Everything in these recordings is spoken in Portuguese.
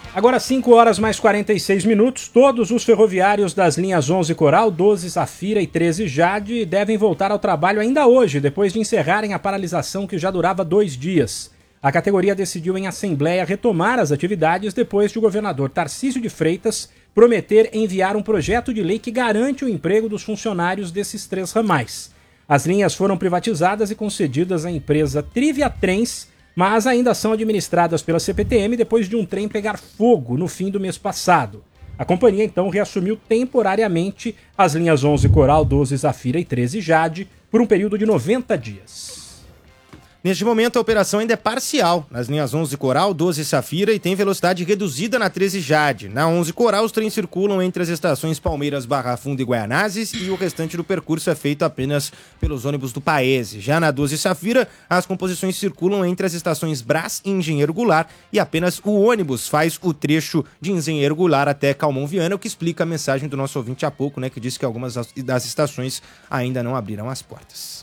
Agora 5 horas mais 46 minutos, todos os ferroviários das linhas 11 Coral, 12 Safira e 13 Jade devem voltar ao trabalho ainda hoje, depois de encerrarem a paralisação que já durava 2 dias. A categoria decidiu em assembleia retomar as atividades depois de o governador Tarcísio de Freitas prometer enviar um projeto de lei que garante o emprego dos funcionários desses 3 ramais. As linhas foram privatizadas e concedidas à empresa Trivia Trens, mas ainda são administradas pela CPTM depois de um trem pegar fogo no fim do mês passado. A companhia então reassumiu temporariamente as linhas 11 Coral, 12 Zafira e 13 Jade por um período de 90 dias. Neste momento, a operação ainda é parcial nas linhas 11 Coral, 12 Safira e tem velocidade reduzida na 13 Jade. Na 11 Coral, os trens circulam entre as estações Palmeiras, Barra Funda e Guaianazes e o restante do percurso é feito apenas pelos ônibus do Paese. Já na 12 Safira, as composições circulam entre as estações Brás e Engenheiro Goulart e apenas o ônibus faz o trecho de Engenheiro Goulart até Calmon Viana, o que explica a mensagem do nosso ouvinte há pouco, que disse que algumas das estações ainda não abriram as portas.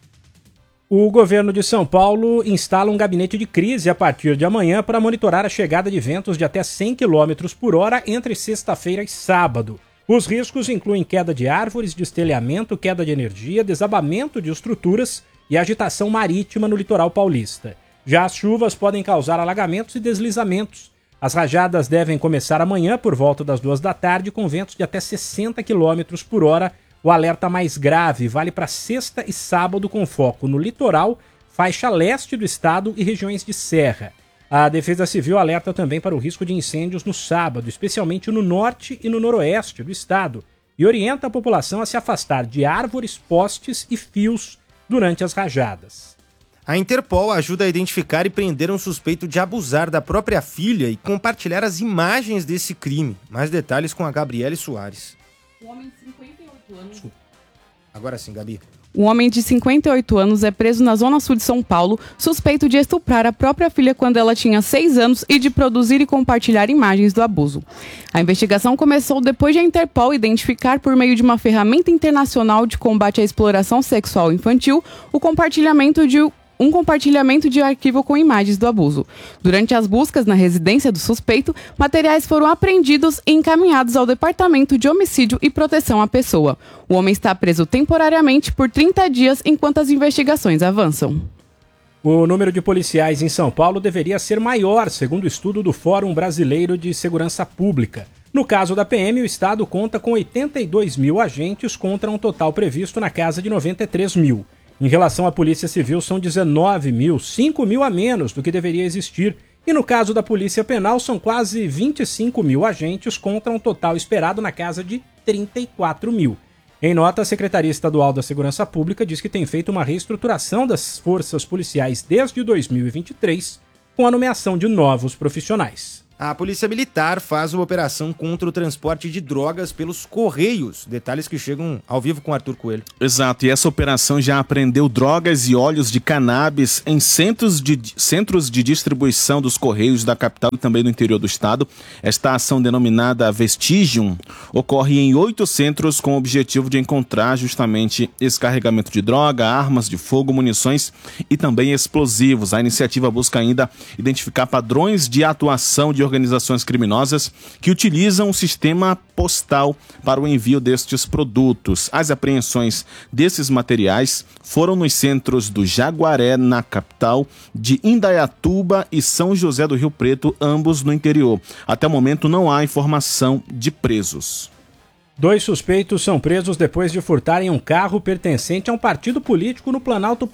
O governo de São Paulo instala um gabinete de crise a partir de amanhã para monitorar a chegada de ventos de até 100 km por hora entre sexta-feira e sábado. Os riscos incluem queda de árvores, destelhamento, queda de energia, desabamento de estruturas e agitação marítima no litoral paulista. Já as chuvas podem causar alagamentos e deslizamentos. As rajadas devem começar amanhã por volta das 2 da tarde com ventos de até 60 km por hora. O alerta mais grave vale para sexta e sábado com foco no litoral, faixa leste do estado e regiões de serra. A Defesa Civil alerta também para o risco de incêndios no sábado, especialmente no norte e no noroeste do estado, e orienta a população a se afastar de árvores, postes e fios durante as rajadas. A Interpol ajuda a identificar e prender um suspeito de abusar da própria filha e compartilhar as imagens desse crime. Mais detalhes com a Gabriele Soares. O homem de 58 anos. Agora sim, Gabi. Um homem de 58 anos é preso na zona sul de São Paulo, suspeito de estuprar a própria filha quando ela tinha 6 anos e de produzir e compartilhar imagens do abuso. A investigação começou depois de a Interpol identificar, por meio de uma ferramenta internacional de combate à exploração sexual infantil, um compartilhamento de arquivo com imagens do abuso. Durante as buscas na residência do suspeito, materiais foram apreendidos e encaminhados ao Departamento de Homicídio e Proteção à Pessoa. O homem está preso temporariamente por 30 dias enquanto as investigações avançam. O número de policiais em São Paulo deveria ser maior, segundo o estudo do Fórum Brasileiro de Segurança Pública. No caso da PM, o estado conta com 82 mil agentes contra um total previsto na casa de 93 mil. Em relação à Polícia Civil, são 19 mil, 5 mil a menos do que deveria existir. E no caso da Polícia Penal, são quase 25 mil agentes contra um total esperado na casa de 34 mil. Em nota, a Secretaria Estadual da Segurança Pública diz que tem feito uma reestruturação das forças policiais desde 2023, com a nomeação de novos profissionais. A Polícia Militar faz uma operação contra o transporte de drogas pelos Correios. Detalhes que chegam ao vivo com Arthur Coelho. Exato, e essa operação já apreendeu drogas e óleos de cannabis em centros de distribuição dos Correios da capital e também do interior do estado. Esta ação, denominada Vestigium, ocorre em 8 centros com o objetivo de encontrar justamente esse carregamento de droga, armas de fogo, munições e também explosivos. A iniciativa busca ainda identificar padrões de atuação de organizações criminosas que utilizam o sistema postal para o envio destes produtos. As apreensões desses materiais foram nos centros do Jaguaré, na capital, de Indaiatuba e São José do Rio Preto, ambos no interior. Até o momento não há informação de presos. 2 suspeitos são presos depois de furtarem um carro pertencente a um partido político no Planalto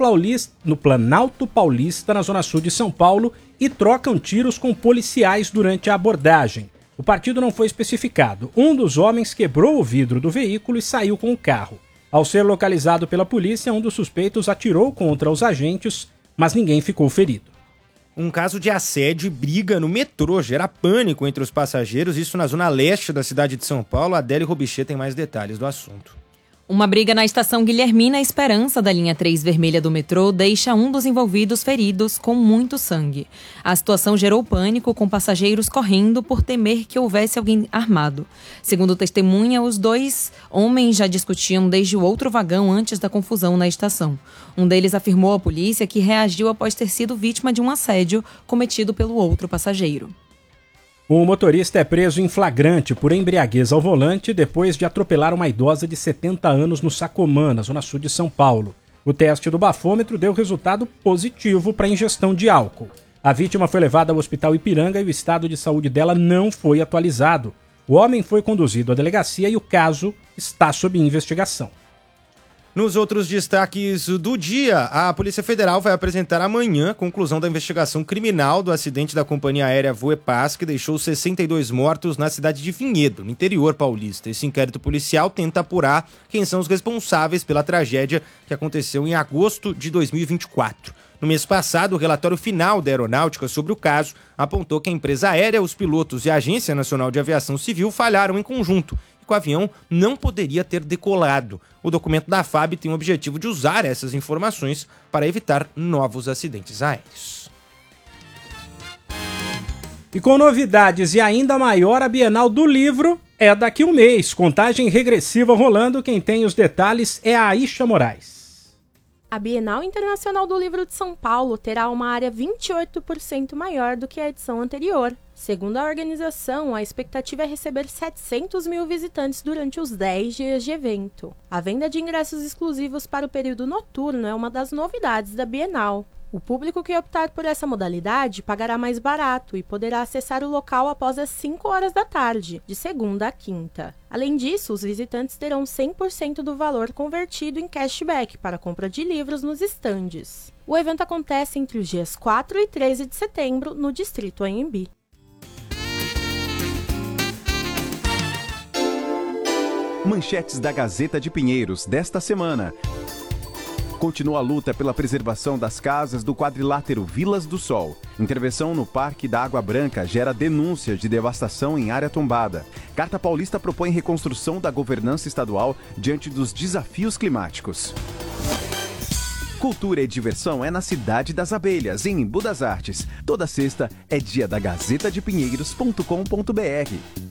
Paulista, na zona sul de São Paulo, e trocam tiros com policiais durante a abordagem. O partido não foi especificado. Um dos homens quebrou o vidro do veículo e saiu com o carro. Ao ser localizado pela polícia, um dos suspeitos atirou contra os agentes, mas ninguém ficou ferido. Um caso de assédio e briga no metrô gera pânico entre os passageiros, isso na zona leste da cidade de São Paulo. Adélia Robichê tem mais detalhes do assunto. Uma briga na estação Guilhermina Esperança da linha 3 vermelha do metrô deixa um dos envolvidos feridos com muito sangue. A situação gerou pânico, com passageiros correndo por temer que houvesse alguém armado. Segundo testemunha, os 2 homens já discutiam desde o outro vagão antes da confusão na estação. Um deles afirmou à polícia que reagiu após ter sido vítima de um assédio cometido pelo outro passageiro. Um motorista é preso em flagrante por embriaguez ao volante depois de atropelar uma idosa de 70 anos no Sacomã, na zona sul de São Paulo. O teste do bafômetro deu resultado positivo para ingestão de álcool. A vítima foi levada ao hospital Ipiranga e o estado de saúde dela não foi atualizado. O homem foi conduzido à delegacia e o caso está sob investigação. Nos outros destaques do dia, a Polícia Federal vai apresentar amanhã a conclusão da investigação criminal do acidente da companhia aérea Voepaz, que deixou 62 mortos na cidade de Vinhedo, no interior paulista. Esse inquérito policial tenta apurar quem são os responsáveis pela tragédia que aconteceu em agosto de 2024. No mês passado, o relatório final da Aeronáutica sobre o caso apontou que a empresa aérea, os pilotos e a Agência Nacional de Aviação Civil falharam em conjunto. O avião não poderia ter decolado. O documento da FAB tem o objetivo de usar essas informações para evitar novos acidentes aéreos. E com novidades e ainda maior, a Bienal do Livro é daqui a um mês. Contagem regressiva rolando. Quem tem os detalhes é a Aisha Moraes. A Bienal Internacional do Livro de São Paulo terá uma área 28% maior do que a edição anterior. Segundo a organização, a expectativa é receber 700 mil visitantes durante os 10 dias de evento. A venda de ingressos exclusivos para o período noturno é uma das novidades da Bienal. O público que optar por essa modalidade pagará mais barato e poderá acessar o local após as 5 horas da tarde, de segunda a quinta. Além disso, os visitantes terão 100% do valor convertido em cashback para a compra de livros nos estandes. O evento acontece entre os dias 4 e 13 de setembro, no Distrito Anhembi. Manchetes da Gazeta de Pinheiros desta semana. Continua a luta pela preservação das casas do quadrilátero Vilas do Sol. Intervenção no Parque da Água Branca gera denúncias de devastação em área tombada. Carta Paulista propõe reconstrução da governança estadual diante dos desafios climáticos. Cultura e diversão é na Cidade das Abelhas, em Embu das Artes. Toda sexta é dia da gazetadepinheiros.com.br.